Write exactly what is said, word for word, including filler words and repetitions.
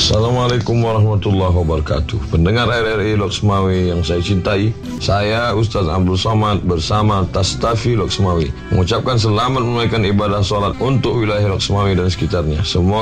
Assalamualaikum warahmatullahi wabarakatuh. Pendengar R R I Loksmawi yang saya cintai, saya Ustaz Abdul Somad bersama Tastafi Loksmawi mengucapkan selamat menunaikan ibadah sholat untuk wilayah Loksmawi dan sekitarnya. Semoga